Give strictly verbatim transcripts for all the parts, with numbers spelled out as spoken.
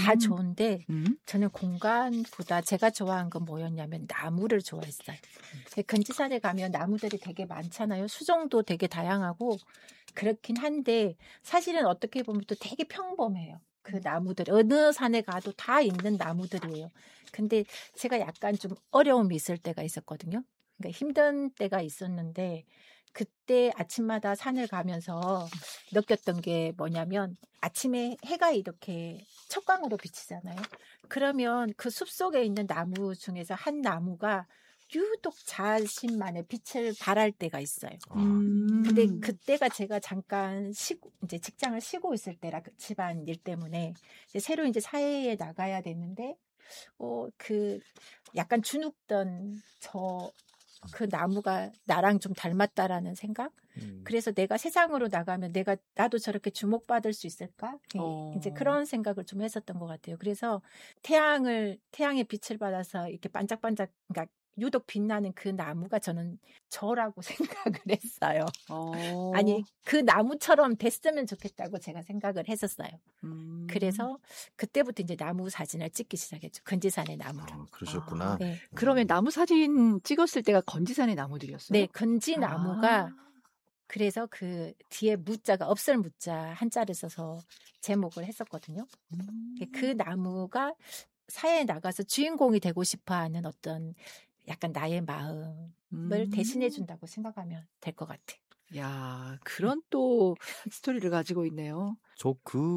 다 좋은데 음. 저는 공간보다 제가 좋아한 건 뭐였냐면 나무를 좋아했어요. 건지산에 가면 나무들이 되게 많잖아요. 수종도 되게 다양하고 그렇긴 한데 사실은 어떻게 보면 또 되게 평범해요. 그 나무들 어느 산에 가도 다 있는 나무들이에요. 근데 제가 약간 좀 어려움이 있을 때가 있었거든요. 그러니까 힘든 때가 있었는데 그때 아침마다 산을 가면서 느꼈던 게 뭐냐면 아침에 해가 이렇게 첫광으로 비치잖아요. 그러면 그 숲속에 있는 나무 중에서 한 나무가 유독 자신만의 빛을 발할 때가 있어요. 음. 근데 그때가 제가 잠깐 쉬고 이제 직장을 쉬고 있을 때라 그 집안 일 때문에 이제 새로 이제 사회에 나가야 되는데 어 그 약간 주눅던 저 그 나무가 나랑 좀 닮았다라는 생각? 음. 그래서 내가 세상으로 나가면 내가 나도 저렇게 주목받을 수 있을까? 어. 이제 그런 생각을 좀 했었던 것 같아요. 그래서 태양을 태양의 빛을 받아서 이렇게 반짝반짝 그러니까 유독 빛나는 그 나무가 저는 저라고 생각을 했어요. 어. 아니 그 나무처럼 됐으면 좋겠다고 제가 생각을 했었어요. 음. 그래서 그때부터 이제 나무 사진을 찍기 시작했죠. 건지산의 나무를. 아, 그러셨구나. 아, 네. 그러면 나무 사진 찍었을 때가 건지산의 나무들이었어요? 네, 건지나무가 아. 그래서 그 뒤에 무자가 없을 무자 한자를 써서 제목을 했었거든요. 음. 그 나무가 사회에 나가서 주인공이 되고 싶어하는 어떤 약간 나의 마음을 음. 대신해 준다고 생각하면 될 것 같아요. 야, 그런 또 스토리를 가지고 있네요. 저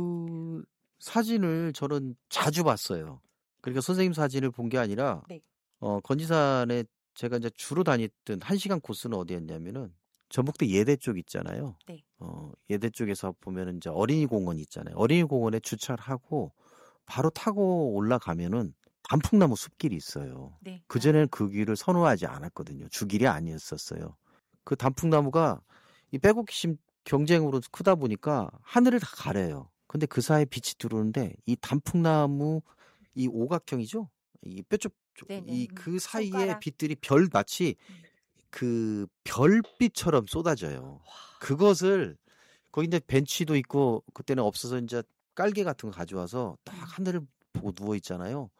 그 사진을 저는 자주 봤어요. 그러니까 선생님 사진을 본 게 아니라 네. 어, 건지산에 제가 이제 주로 다녔던 한 시간 코스는 어디였냐면은 전북대 예대 쪽 있잖아요. 네. 어, 예대 쪽에서 보면은 이제 어린이 공원 있잖아요. 어린이 공원에 주차를 하고 바로 타고 올라가면은 단풍나무 숲길이 있어요. 네. 그전에는 그 길을 선호하지 않았거든요. 주길이 아니었었어요. 그 단풍나무가 이 빼곡심 경쟁으로 크다 보니까 하늘을 다 가려요. 근데 그 사이에 빛이 들어오는데 이 단풍나무 이 오각형이죠? 이 뾰족 네네. 이 그 사이에 손가락. 빛들이 별 마치 음. 그 별빛처럼 쏟아져요. 그것을 거기 이제 벤치도 있고 그때는 없어서 이제 깔개 같은 거 가져와서 딱 하늘을 보고 누워 있잖아요.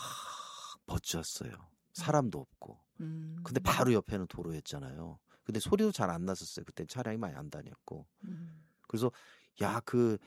하, 멋졌어요. 사람도 없고. 음. 근데 바로 옆에는 도로였잖아요. 근데 소리도 잘 안 났었어요. 그때 차량이 많이 안 다녔고. 음. 그래서 야, 그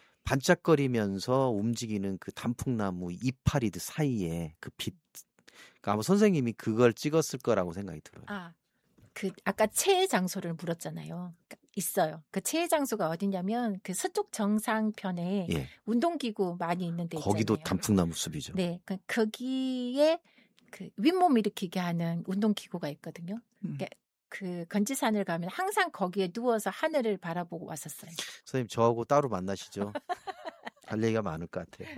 반짝거리면서 움직이는 그 단풍나무 이파리 사이에 그 빛. 그러니까 아마 선생님이 그걸 찍었을 거라고 생각이 들어요. 아, 그 아까 체의 장소를 물었잖아요. 그러니까 있어요. 그 체의 장소가 어디냐면 그 서쪽 정상편에 예. 운동기구 많이 있는 데 있잖아요. 거기도 단풍나무 숲이죠. 네, 그 거기에 그 윗몸 일으키게 하는 운동기구가 있거든요. 음. 그러니까 그 건지산을 가면 항상 거기에 누워서 하늘을 바라보고 왔었어요. 선생님 저하고 따로 만나시죠. 할 얘기가 많을 것 같아요.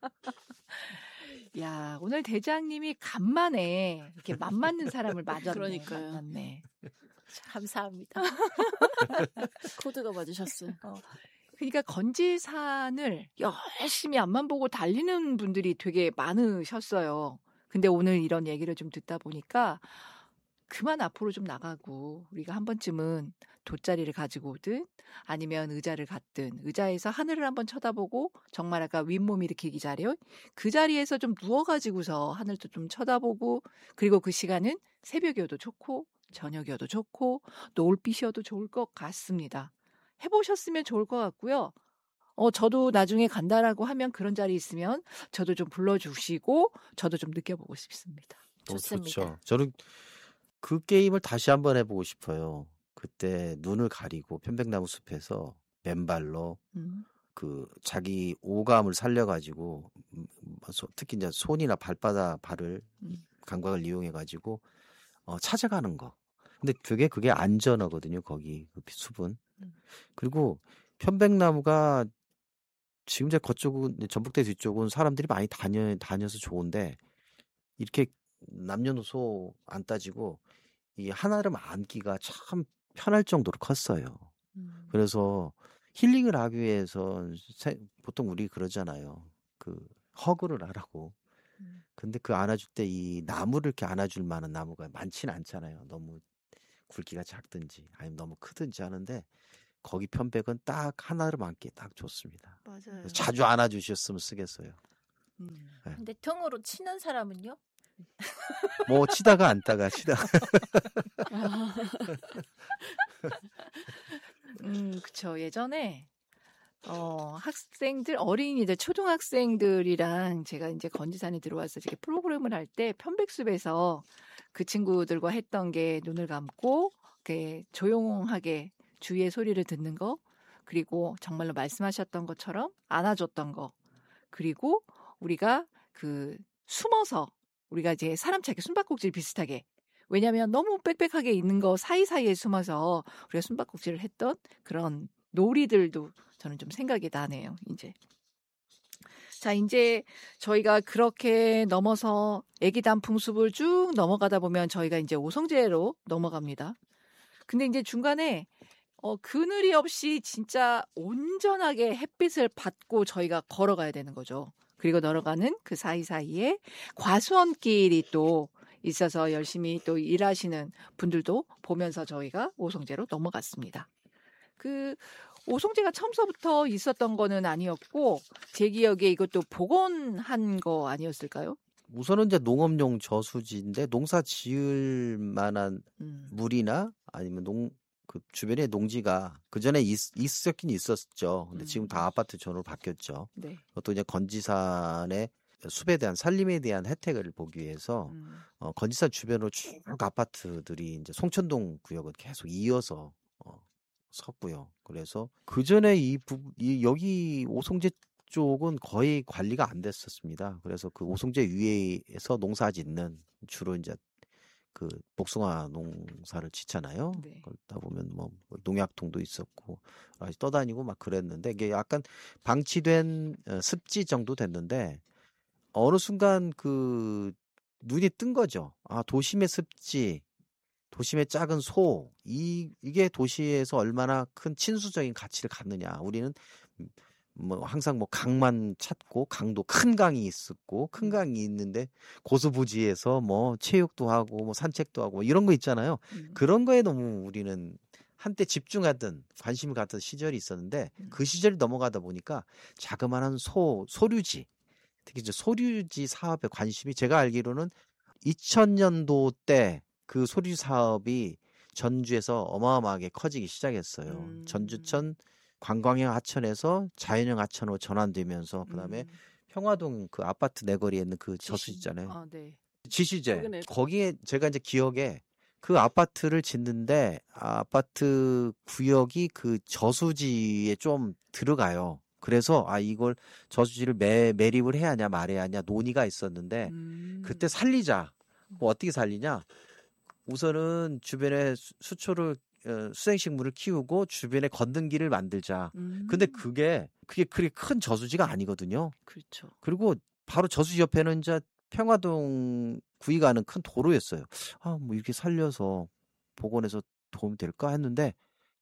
야, 오늘 대장님이 간만에 이렇게 맘 맞는 사람을 맞았네. 그러니까요. 만났네. 감사합니다. 코드가 맞으셨어요. 어, 그러니까 건지산을 열심히 앞만 보고 달리는 분들이 되게 많으셨어요. 근데 오늘 이런 얘기를 좀 듣다 보니까 그만 앞으로 좀 나가고 우리가 한 번쯤은 돗자리를 가지고 오든 아니면 의자를 갖든 의자에서 하늘을 한번 쳐다보고 정말 아까 윗몸 일으키기 자리요. 그 자리에서 좀 누워가지고서 하늘도 좀 쳐다보고 그리고 그 시간은 새벽이어도 좋고 저녁이어도 좋고 노을빛이어도 좋을 것 같습니다. 해보셨으면 좋을 것 같고요. 어, 저도 나중에 간다라고 하면 그런 자리 있으면 저도 좀 불러주시고 저도 좀 느껴보고 싶습니다. 너무 좋습니다. 좋죠. 저는 그 게임을 다시 한번 해보고 싶어요. 그때 눈을 가리고 편백나무 숲에서 맨발로 음. 그 자기 오감을 살려가지고 음, 소- 특히 이제 손이나 발바닥 발을 음. 감각을 이용해가지고 어, 찾아가는 거. 근데 되게 그게 안전하거든요. 거기 그 숲은. 음. 그리고 편백나무가 지금 제 그쪽은 전북대 뒤쪽은 사람들이 많이 다녀 다녀서 좋은데 이렇게 남녀노소 안 따지고 이 한아름 안기가 참 편할 정도로 컸어요. 음. 그래서 힐링을 하기 위해서 세- 보통 우리 그러잖아요. 그 허그를 하라고. 음. 근데 그 안아줄 때 이 나무를 이렇게 안아줄 만한 나무가 많지는 않잖아요. 너무 굵기가 작든지 아니면 너무 크든지 하는데 거기 편백은 딱 한아름 안기 딱 좋습니다. 맞아요. 그래서 자주 안아주셨으면 쓰겠어요. 음. 근데 등으로 치는 사람은요? 뭐 치다가 앉다가 치다. 음, 그쵸. 예전에 어, 학생들, 어린이들, 초등학생들이랑 제가 이제 건지산에 들어와서 이렇게 프로그램을 할 때 편백숲에서 그 친구들과 했던 게 눈을 감고 이렇게 조용하게 주위의 소리를 듣는 거, 그리고 정말로 말씀하셨던 것처럼 안아줬던 거, 그리고 우리가 그 숨어서 우리가 이제 사람 찾기 숨바꼭질 비슷하게, 왜냐하면 너무 빽빽하게 있는 거 사이사이에 숨어서 우리가 숨바꼭질을 했던 그런 놀이들도 저는 좀 생각이 나네요, 이제. 자, 이제 저희가 그렇게 넘어서 애기 단풍숲을 쭉 넘어가다 보면 저희가 이제 오성제로 넘어갑니다. 근데 이제 중간에 어, 그늘이 없이 진짜 온전하게 햇빛을 받고 저희가 걸어가야 되는 거죠. 그리고 걸어가는 그 사이사이에 과수원길이 또 있어서 열심히 또 일하시는 분들도 보면서 저희가 오성제로 넘어갔습니다. 그 오송제가 처음서부터 있었던 거는 아니었고 제 기억에 이것도 복원한 거 아니었을까요? 우선은 이제 농업용 저수지인데 농사 지을 만한 음. 물이나 아니면 농 그 주변에 농지가 그 전에 있었긴 있었죠. 근데 음. 지금 다 아파트 전으로 바뀌었죠. 네. 그것도 이제 건지산의 숲에 대한 산림에 대한 혜택을 보기 위해서 음. 어, 건지산 주변으로 쭉 아파트들이 이제 송천동 구역은 계속 이어서 어, 섰고요. 그래서 그 전에 이, 부, 이 여기 오송제 쪽은 거의 관리가 안 됐었습니다. 그래서 그 오송제 위에서 농사짓는 주로 이제 그 복숭아 농사를 짓잖아요. 네. 그러다 보면 뭐 농약통도 있었고 떠다니고 막 그랬는데 이게 약간 방치된 습지 정도 됐는데 어느 순간 그 눈이 뜬 거죠. 아, 도심의 습지, 도심의 작은 소, 이, 이게 도시에서 얼마나 큰 친수적인 가치를 갖느냐. 우리는 뭐 항상 뭐 강만 찾고 강도 큰 강이 있었고 큰 강이 있는데 고수부지에서 뭐 체육도 하고 뭐 산책도 하고 뭐 이런 거 있잖아요. 음. 그런 거에 너무 우리는 한때 집중하던 관심을 갖던 시절이 있었는데 그 시절이 넘어가다 보니까 자그마한 소, 소류지, 특히 이제 소류지 사업에 관심이 제가 알기로는 이천 년도 때 그 소류지 사업이 전주에서 어마어마하게 커지기 시작했어요. 음. 전주천 관광형 하천에서 자연형 하천으로 전환되면서 그다음에 음. 평화동 그 아파트 내거리에 있는 그 저수 있잖아요. 아, 네. 지시제. 거기네. 거기에 제가 이제 기억에 그 아파트를 짓는데 아파트 구역이 그 저수지에 좀 들어가요. 그래서 아 이걸 저수지를 매, 매립을 해야 하냐 말해야 하냐 논의가 있었는데 음. 그때 살리자. 뭐 어떻게 살리냐? 우선은 주변에 수, 수초를 어, 수생식물을 키우고 주변에 걷는 길을 만들자. 음. 근데 그게 그게 그렇게 큰 저수지가 아니거든요. 그렇죠. 그리고 바로 저수지 옆에는 이제 평화동 구이 가는 큰 도로였어요. 아, 뭐 이렇게 살려서 복원해서 도움이 될까 했는데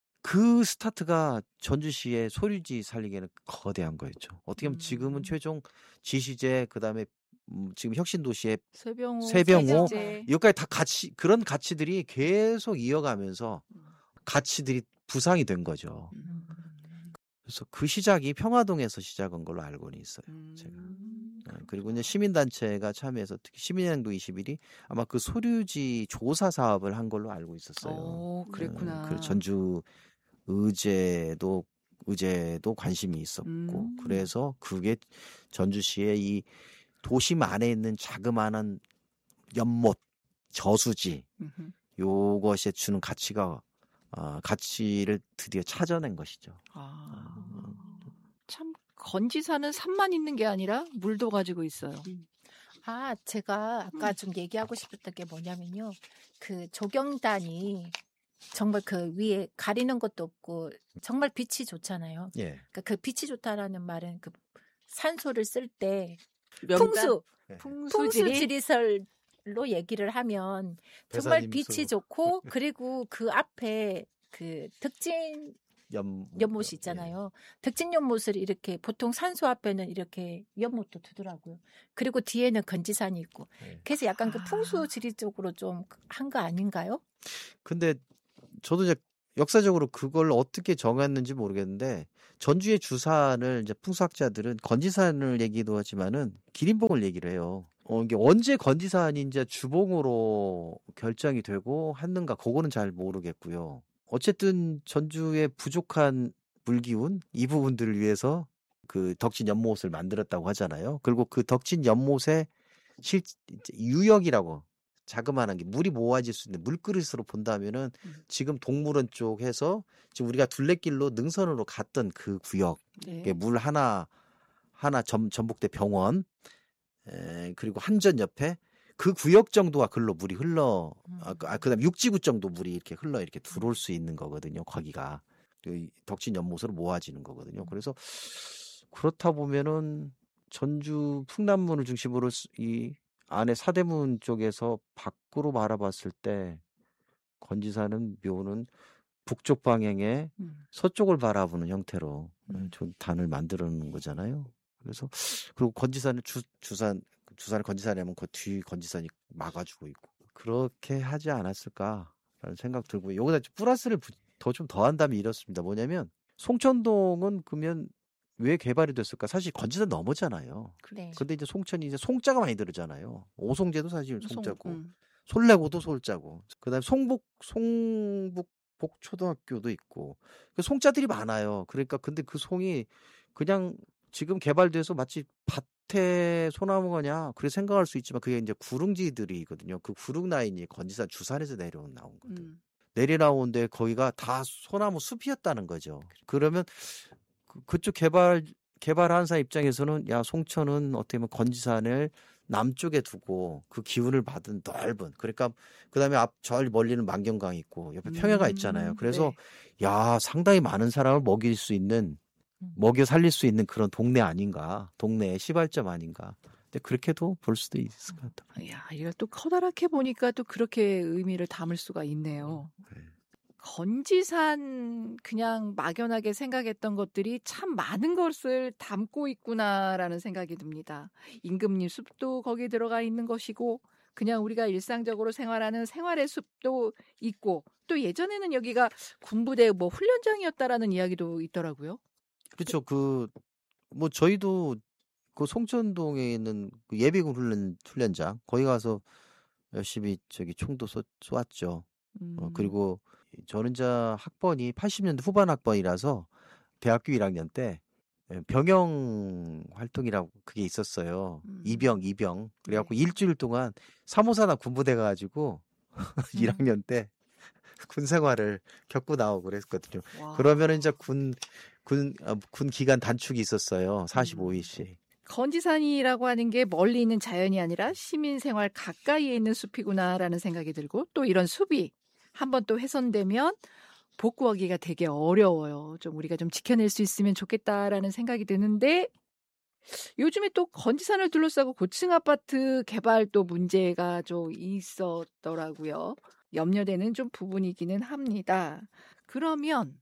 그 스타트가 전주시의 소류지 살리기에는 거대한 거였죠. 어떻게 보면 음. 지금은 최종 지시제 그다음에 음, 지금 혁신도시의 세병호, 세병호, 세제제. 여기까지 다 가치 그런 가치들이 계속 이어가면서 가치들이 부상이 된 거죠. 음. 그래서 그 시작이 평화동에서 시작한 걸로 알고는 있어요. 음. 제가. 네, 그리고 이제 시민단체가 참여해서 특히 시민행동 이십일이 아마 그 소류지 조사 사업을 한 걸로 알고 있었어요. 오, 그랬구나. 네, 그 전주 의제도 의제도 관심이 있었고 음. 그래서 그게 전주시의 이 도심 안에 있는 자그마한 연못 저수지 음흠. 요것에 주는 가치가 어, 가치를 드디어 찾아낸 것이죠. 아, 참 건지사는 산만 있는 게 아니라 물도 가지고 있어요. 아, 제가 아까 좀 얘기하고 싶었던 게 뭐냐면요. 그 조경단이 정말 그 위에 가리는 것도 없고 정말 빛이 좋잖아요. 예. 그러니까 그 빛이 좋다라는 말은 그 산소를 쓸 때 명단? 풍수, 네. 풍수 지리설로 얘기를 하면 정말 빛이 배산임수. 좋고 그리고 그 앞에 그 득진 연, 연못이 있잖아요. 득진 연못을 이렇게 보통 산소 앞에는 이렇게 연못도 두더라고요. 그리고 뒤에는 건지산이 있고. 예. 그래서 약간 그 아. 풍수 지리 쪽으로 좀 한 거 아닌가요? 근데 저도 이제 역사적으로 그걸 어떻게 정했는지 모르겠는데 전주의 주산을 이제 풍수학자들은 건지산을 얘기도 하지만은 기린봉을 얘기를 해요. 어, 이게 언제 건지산이 이제 주봉으로 결정이 되고 했는가 그거는 잘 모르겠고요. 어쨌든 전주의 부족한 물기운 이 부분들을 위해서 그 덕진 연못을 만들었다고 하잖아요. 그리고 그 덕진 연못의 실 유역이라고 자그마한 게 물이 모아질 수 있는 물그릇으로 본다면은 음. 지금 동물원 쪽 해서 지금 우리가 둘레길로 능선으로 갔던 그 구역, 네. 물 하나 하나 전, 전북대 병원 에, 그리고 한전 옆에 그 구역 정도가 글로 물이 흘러 아, 그- 아, 그다음 육지구 정도 물이 이렇게 흘러 이렇게 들어올 수 있는 거거든요. 거기가 그 덕진 연못으로 모아지는 거거든요. 그래서 그렇다 보면은 전주 풍남문을 중심으로 스- 이 안에 사대문 쪽에서 밖으로 바라봤을 때 건지사는 묘는 북쪽 방향에 음. 서쪽을 바라보는 형태로 음. 좀 단을 만들어 놓은 거잖아요. 그래서 그리고 건지산은 주, 주산 주산을 건지산에 하면 그 뒤 건지산이 막아주고 있고 그렇게 하지 않았을까라는 생각 들고 여기다 플러스를 더 좀 더한다면 이렇습니다. 뭐냐면 송천동은 그러면 왜 개발이 됐을까? 사실 건지산 넘어잖아요. 네. 근데 이제 송천이 이제 송자가 많이 들었잖아요. 오송제도 사실 송자고, 송, 음. 솔레고도 솔자고, 그다음에 송북 송북복 초등학교도 있고, 그 송자들이 많아요. 그러니까 근데 그 송이 그냥 지금 개발돼서 마치 밭에 소나무가냐 그렇게 생각할 수 있지만 그게 이제 구릉지들이거든요. 그 구릉 라인이 건지산 주산에서 내려온 나온 거든. 음. 내려 나오는데 거기가 다 소나무 숲이었다는 거죠. 그러면 그- 그쪽 개발 개발한 사 입장에서는 야 송천은 어떻게 보면 건지산을 남쪽에 두고 그 기운을 받은 넓은 그러니까 그다음에 앞 저 멀리는 만경강이 있고 옆에 평야가 있잖아요. 음, 그래서 네. 야 상당히 많은 사람을 먹일 수 있는 음. 먹여 살릴 수 있는 그런 동네 아닌가 동네의 시발점 아닌가. 근데 그렇게도 볼 수도 있을 것 같아요. 야, 이걸 또 커다랗게 보니까 또 그렇게 의미를 담을 수가 있네요. 네. 건지산 그냥 막연하게 생각했던 것들이 참 많은 것을 담고 있구나라는 생각이 듭니다. 임금님 숲도 거기 들어가 있는 것이고 그냥 우리가 일상적으로 생활하는 생활의 숲도 있고 또 예전에는 여기가 군부대 뭐 훈련장이었다라는 이야기도 있더라고요. 그렇죠. 그 뭐 저희도 그 송천동에 있는 그 예비군 훈련 훈련장 거기 가서 열심히 저기 총도 쏘, 쏘았죠. 음. 어, 그리고 저는 이제 학번이 팔십 년대 후반 학번이라서 대학교 일 학년 때 예, 병영 활동이라고 그게 있었어요. 음. 이병, 이병. 그래갖고 네. 일주일 동안 삼호사나 군부대 가가지고 일 음. 학년 때 군 생활을 겪고 나오고 그랬거든요. 와. 그러면은 이제 군, 군, 어, 군 기간 단축이 있었어요. 사십오 일씩. 건지산이라고 하는 게 멀리 있는 자연이 아니라 시민 생활 가까이에 있는 숲이구나라는 생각이 들고 또 이런 숲이 한번 또 훼손되면 복구하기가 되게 어려워요. 좀 우리가 좀 지켜낼 수 있으면 좋겠다라는 생각이 드는데 요즘에 또 건지산을 둘러싸고 고층 아파트 개발 또 문제가 좀 있었더라고요. 염려되는 좀 부분이기는 합니다. 그러면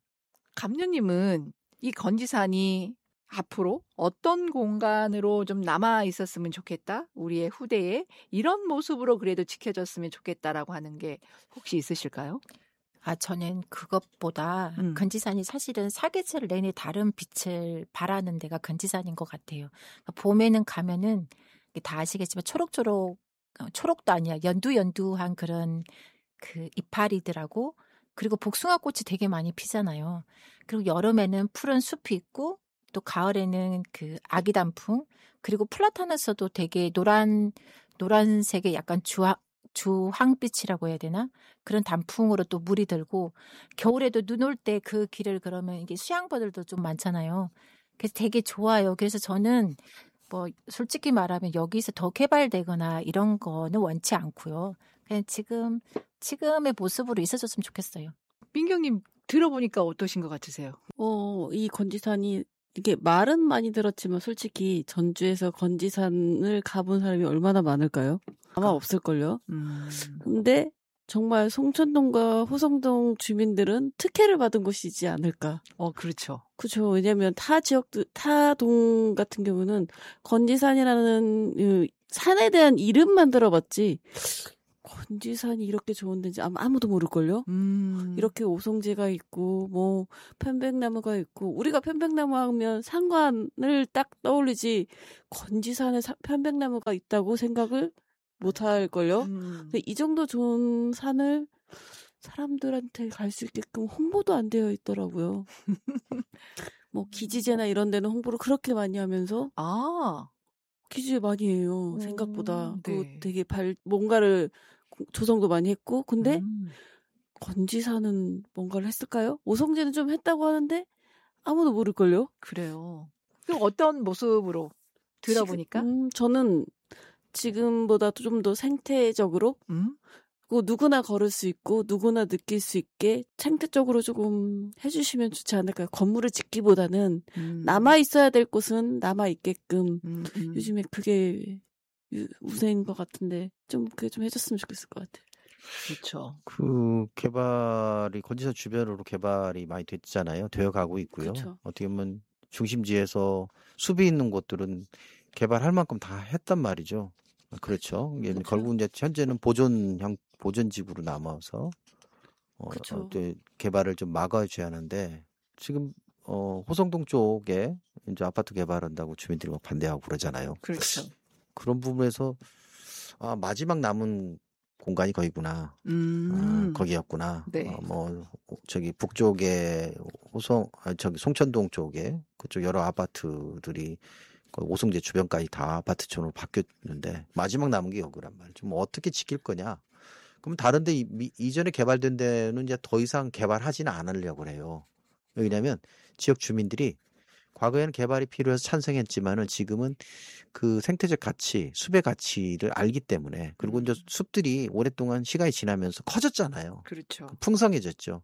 감독님은 이 건지산이 앞으로 어떤 공간으로 좀 남아 있었으면 좋겠다. 우리의 후대에 이런 모습으로 그래도 지켜졌으면 좋겠다라고 하는 게 혹시 있으실까요? 아, 저는 그것보다 음. 건지산이 사실은 사계절 내내 다른 빛을 발하는 데가 건지산인 것 같아요. 봄에는 가면은 다 아시겠지만 초록초록, 어, 초록도 아니야. 연두연두한 그런 그 이파리들하고 그리고 복숭아꽃이 되게 많이 피잖아요. 그리고 여름에는 푸른 숲이 있고 또 가을에는 그 아기 단풍 그리고 플라타너스도 되게 노란 노란색의 약간 주황 주황빛이라고 해야 되나? 그런 단풍으로 또 물이 들고 겨울에도 눈 올 때 그 길을 그러면 이게 수양버들도 좀 많잖아요. 그래서 되게 좋아요. 그래서 저는 뭐 솔직히 말하면 여기서 더 개발되거나 이런 거는 원치 않고요. 그냥 지금 지금의 모습으로 있어줬으면 좋겠어요. 민경님 들어보니까 어떠신 것 같으세요? 어, 이 건지산이 이게 말은 많이 들었지만 솔직히 전주에서 건지산을 가본 사람이 얼마나 많을까요? 아마 없을걸요. 음. 근데 정말 송천동과 호성동 주민들은 특혜를 받은 곳이지 않을까. 어, 그렇죠. 그렇죠. 왜냐하면 타 지역들, 타 동 같은 경우는 건지산이라는 그 산에 대한 이름만 들어봤지 건지산이 이렇게 좋은 데인지 아마 아무도 모를걸요? 음. 이렇게 오송제가 있고 뭐 편백나무가 있고 우리가 편백나무 하면 상관을 딱 떠올리지 건지산에 사, 편백나무가 있다고 생각을 못 할걸요? 음. 근데 이 정도 좋은 산을 사람들한테 갈 수 있게끔 홍보도 안 되어 있더라고요. 뭐 기지제나 이런 데는 홍보를 그렇게 많이 하면서 아. 기지제 많이 해요. 오, 생각보다. 그 네. 되게 발 뭔가를 조성도 많이 했고 근데 음. 건지사는 뭔가를 했을까요? 오성재는 좀 했다고 하는데 아무도 모를걸요? 그래요. 그럼 어떤 모습으로 들어보니까? 지금, 음, 저는 지금보다 좀 더 생태적으로 음? 그 누구나 걸을 수 있고 누구나 느낄 수 있게 생태적으로 조금 해주시면 좋지 않을까요? 건물을 짓기보다는 음. 남아 있어야 될 곳은 남아 있게끔 음, 음. 요즘에 그게 유- 우세인 것 같은데 좀 그게 좀 해줬으면 좋겠을 것 같아요. 그렇죠. 그 개발이 건지산 주변으로 개발이 많이 됐잖아요. 되어 가고 있고요. 그쵸. 어떻게 보면 중심지에서 숲이 있는 곳들은 개발할 만큼 다 했단 말이죠. 그렇죠. 이게 그쵸. 결국 이제 현재는 보존형 보존지구로 남아서 어, 그쵸. 어, 또 개발을 좀 막아줘야 하는데 지금 어, 호성동 쪽에 이제 아파트 개발한다고 주민들이 막 반대하고 그러잖아요. 그렇죠. 그런 부분에서 아, 마지막 남은 공간이 거기구나. 음. 아, 거기였구나. 네. 어, 뭐 저기 북쪽에 호성, 아, 저기 송천동 쪽에 그쪽 여러 아파트들이 그 오송제 주변까지 다 아파트촌으로 바뀌었는데 마지막 남은 게 여기란 말이죠. 뭐 어떻게 지킬 거냐? 그럼 다른데 이, 미- 이전에 개발된 데는 이제 더 이상 개발하지는 않으려고 그래요. 왜냐하면 지역 주민들이 과거에는 개발이 필요해서 찬성했지만은 지금은 그 생태적 가치, 숲의 가치를 알기 때문에 그리고 이제 음. 숲들이 오랫동안 시간이 지나면서 커졌잖아요. 그렇죠. 풍성해졌죠.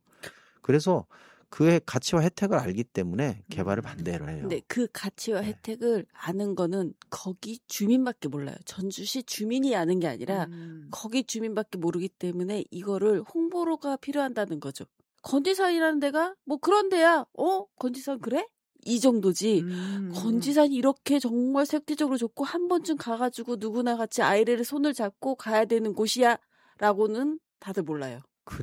그래서 그의 가치와 혜택을 알기 때문에 개발을 음. 반대를 해요. 근데 그 가치와 네. 혜택을 아는 거는 거기 주민밖에 몰라요. 전주시 주민이 아는 게 아니라 음. 거기 주민밖에 모르기 때문에 이거를 홍보로가 필요한다는 거죠. 건지산이라는 데가 뭐 그런 데야. 어? 건지산 그래? 이 정도지. 음. 건지산이 이렇게 정말 생태적으로 좋고 한 번쯤 가가지고 누구나 같이 아이를 손을 잡고 가야 되는 곳이야 라고는 다들 몰라요.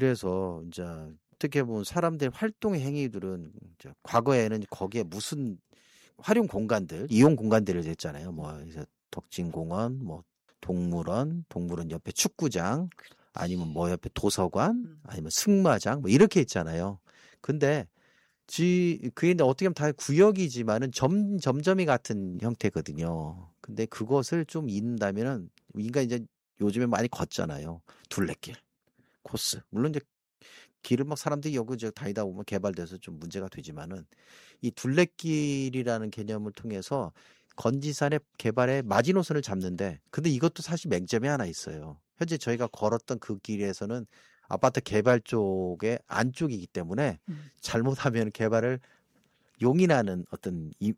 그래서 이제 어떻게 보면 사람들의 활동의 행위들은 이제 과거에는 거기에 무슨 활용 공간들, 이용 공간들을 했잖아요. 뭐 이제 덕진공원, 뭐 동물원, 동물원 옆에 축구장, 아니면 뭐 옆에 도서관, 음. 아니면 승마장, 뭐 이렇게 있잖아요. 근데 지 그게 이제 어떻게 보면 다 구역이지만은 점 점점이 같은 형태거든요. 근데 그것을 좀 잇는다면은 인간 이제 요즘에 많이 걷잖아요. 둘레길, 코스. 물론 이제 길을 막 사람들이 여기저기 다니다 보면 개발돼서 좀 문제가 되지만은 이 둘레길이라는 개념을 통해서 건지산의 개발의 마지노선을 잡는데 근데 이것도 사실 맹점이 하나 있어요. 현재 저희가 걸었던 그 길에서는 아파트 개발 쪽의 안쪽이기 때문에 음. 잘못하면 개발을 용인하는 어떤 이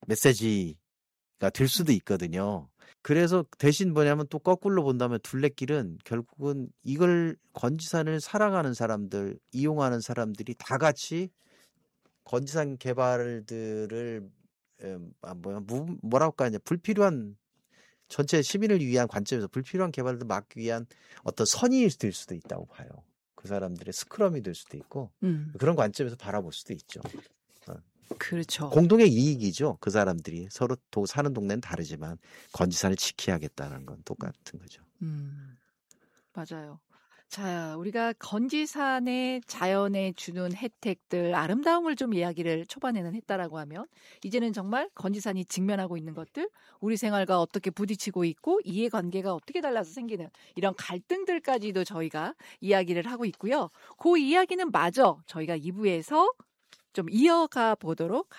메시지가 될 수도 있거든요. 그래서 대신 뭐냐면 또 거꾸로 본다면 둘레길은 결국은 이걸 건지산을 살아가는 사람들, 이용하는 사람들이 다 같이 건지산 개발들을 음, 아, 뭐야 무, 뭐라고 할까 이제 불필요한 전체 시민을 위한 관점에서 불필요한 개발을 막기 위한 어떤 선이 될 수도 있다고 봐요. 그 사람들의 스크럼이 될 수도 있고 음. 그런 관점에서 바라볼 수도 있죠. 그렇죠. 공동의 이익이죠. 그 사람들이 서로 도 사는 동네는 다르지만 건지산을 지켜야겠다는 건 똑같은 거죠. 음. 맞아요. 자, 우리가 건지산의 자연에 주는 혜택들, 아름다움을 좀 이야기를 초반에는 했다라고 하면 이제는 정말 건지산이 직면하고 있는 것들, 우리 생활과 어떻게 부딪히고 있고 이해관계가 어떻게 달라서 생기는 이런 갈등들까지도 저희가 이야기를 하고 있고요. 그 이야기는 마저 저희가 이 부에서 좀 이어가 보도록